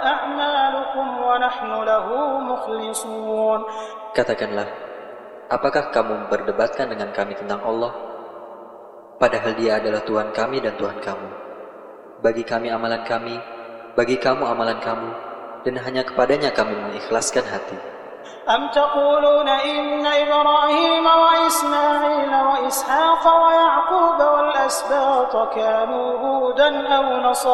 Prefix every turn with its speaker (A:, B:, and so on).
A: أعمالكم ونحن له مخلصون.
B: Katakanlah, apakah kamu berdebatkan dengan kami tentang Allah? Padahal Dia adalah Tuhan kami dan Tuhan kamu. Bagi kami amalan kami, bagi kamu amalan kamu, dan hanya kepadanya kami mengikhlaskan hati.
A: أم تقولون إن إبراهيم وإسماعيل وإسحاق ويعقوب والأسباط كانوا هودا أو نصارى